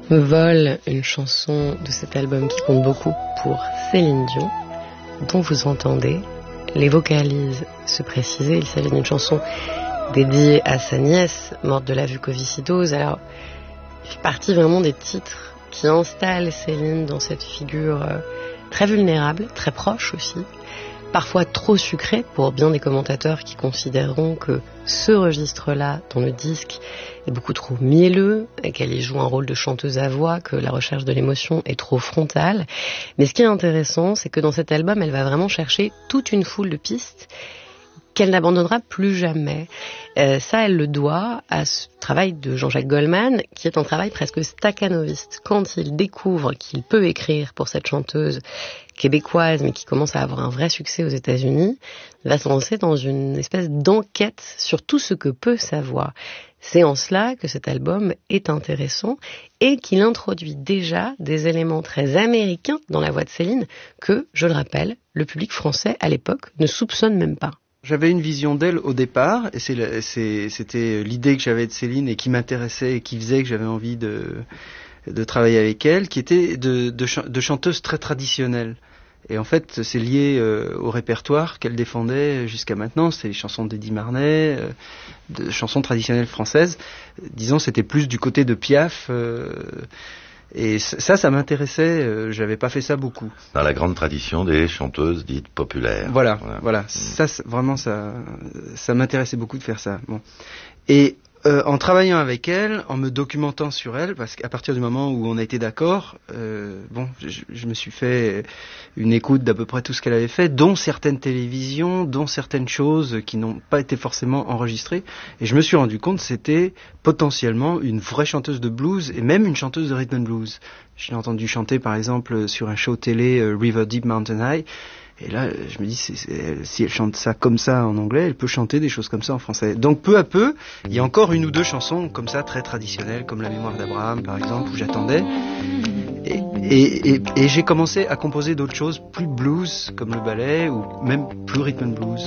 Vol, une chanson de cet album qui compte beaucoup pour Céline Dion, dont vous entendez les vocalises se préciser. Il s'agit d'une chanson dédiée à sa nièce, morte de la mucoviscidose. Alors, il fait partie vraiment des titres qui installent Céline dans cette figure très vulnérable, très proche aussi, parfois trop sucrée pour bien des commentateurs qui considéreront que ce registre-là, dans le disque, est beaucoup trop mielleux, et qu'elle y joue un rôle de chanteuse à voix, que la recherche de l'émotion est trop frontale. Mais ce qui est intéressant, c'est que dans cet album, elle va vraiment chercher toute une foule de pistes qu'elle n'abandonnera plus jamais. Ça, elle le doit à ce travail de Jean-Jacques Goldman, qui est un travail presque stakhanoviste. Quand il découvre qu'il peut écrire pour cette chanteuse québécoise, mais qui commence à avoir un vrai succès aux États-Unis, il va se lancer dans une espèce d'enquête sur tout ce que peut sa voix. C'est en cela que cet album est intéressant et qu'il introduit déjà des éléments très américains dans la voix de Céline que, je le rappelle, le public français à l'époque ne soupçonne même pas. J'avais une vision d'elle au départ, et c'était l'idée que j'avais de Céline et qui m'intéressait et qui faisait que j'avais envie de travailler avec elle, qui était de chanteuse très traditionnelle. Et en fait, c'est lié au répertoire qu'elle défendait jusqu'à maintenant. C'est les chansons d'Eddie Marnay, de chansons traditionnelles françaises. Disons, c'était plus du côté de Piaf. Et ça m'intéressait. J'avais pas fait ça beaucoup. Dans la grande tradition des chanteuses dites populaires. Voilà. Ça, vraiment, ça m'intéressait beaucoup de faire ça. Bon. Et en travaillant avec elle, en me documentant sur elle, parce qu'à partir du moment où on a été d'accord, je me suis fait une écoute d'à peu près tout ce qu'elle avait fait, dont certaines télévisions, dont certaines choses qui n'ont pas été forcément enregistrées. Et je me suis rendu compte que c'était potentiellement une vraie chanteuse de blues et même une chanteuse de rhythm and blues. Je l'ai entendu chanter par exemple sur un show télé River Deep Mountain High. Et là, je me dis, si elle chante ça comme ça en anglais, elle peut chanter des choses comme ça en français. Donc peu à peu, il y a encore une ou deux chansons comme ça, très traditionnelles, comme La Mémoire d'Abraham par exemple, où j'attendais. Et j'ai commencé à composer d'autres choses plus blues, comme le ballet, ou même plus rhythm and blues.